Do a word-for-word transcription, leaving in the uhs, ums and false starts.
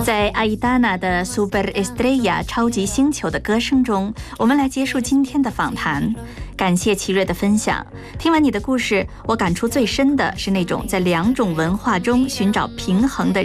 在阿依达娜的 Super Estrella 超级星球的歌声中，我们来结束今天的访谈。感谢奇瑞的分享。听完你的故事，我感触最深的是那种在两种文化中寻找平衡的